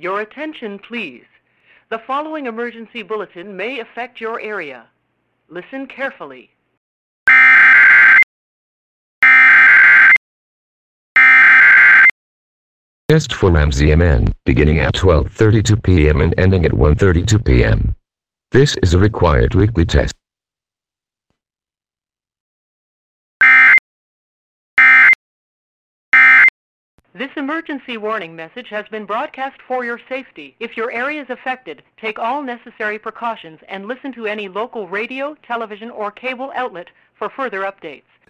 Your attention, please. The following emergency bulletin may affect your area. Listen carefully. Test for MZMN, beginning at 12:32 p.m. and ending at 1:32 p.m. This is a required weekly test. This emergency warning message has been broadcast for your safety. If your area is affected, take all necessary precautions and listen to any local radio, television, or cable outlet for further updates.